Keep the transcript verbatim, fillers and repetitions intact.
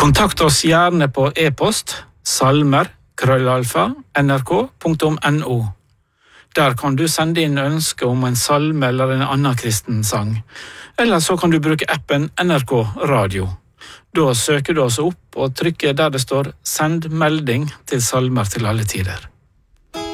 Kontakt oss gjerne på e-post salmer krøllalfa nrk punktum no. Der kan du sende inn ønske om en salme eller en annen kristen sang. Eller så kan du bruke appen N R K Radio. Da søker du oss opp og trykker der det står «Send melding til salmer til alle tider».